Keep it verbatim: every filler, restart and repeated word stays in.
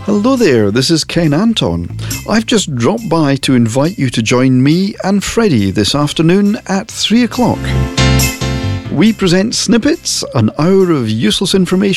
Hello there, this is Ken Anton. I've just dropped by to invite you to join me and Freddie this afternoon at three o'clock. We present Snippets, an hour of useless information